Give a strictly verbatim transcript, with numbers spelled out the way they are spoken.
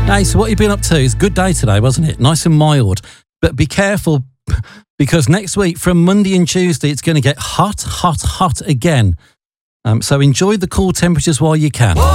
Hey, so what have you been up to? It's a good day today, wasn't it? Nice and mild. But be careful, because next week, from Monday and Tuesday, it's going to get hot, hot, hot again. Um, so enjoy the cool temperatures while you can.